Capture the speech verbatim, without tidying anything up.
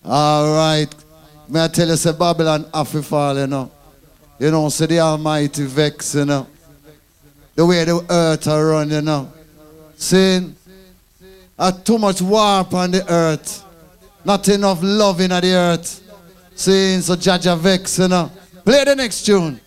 All right. May I tell you, say Babylon have to fall, you know. You know, so the Almighty vex, you know. The way the earth are run, you know. Saying, uh, too much warp on the earth. Not enough love in the earth. Saying, so Jaja vex, you know. Play the next tune.